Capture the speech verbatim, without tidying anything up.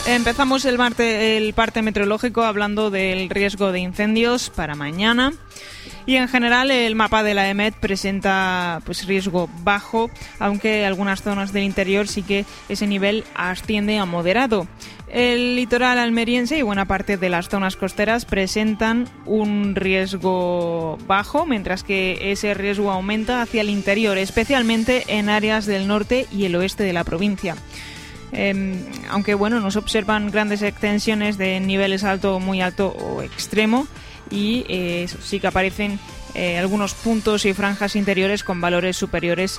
Empezamos el, marte, el parte meteorológico hablando del riesgo de incendios para mañana. Y en general el mapa de la E M E T presenta pues riesgo bajo, aunque algunas zonas del interior sí que ese nivel asciende a moderado. El litoral almeriense y buena parte de las zonas costeras presentan un riesgo bajo, mientras que ese riesgo aumenta hacia el interior, especialmente en áreas del norte y el oeste de la provincia. Eh, aunque bueno, no se observan grandes extensiones de niveles alto, muy alto o extremo, y eh, sí que aparecen eh, algunos puntos y franjas interiores con valores superiores